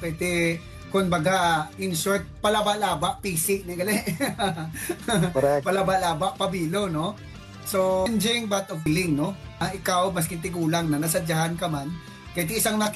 Kaya kung baga, in short, palaba-laba, PC, gali. Correct. Palaba-laba, pabilo, no? So, changing but of feeling, no? Ikaw, maski tigulang na nasadyahan ka man, kaya isang